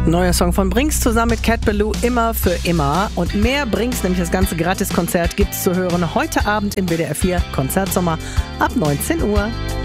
Neuer Song von Brinks zusammen mit Cat Ballou, Immer für immer. Und mehr Brinks, nämlich das ganze Gratiskonzert, gibt's zu hören heute Abend im WDR 4 Konzertsommer ab 19 Uhr.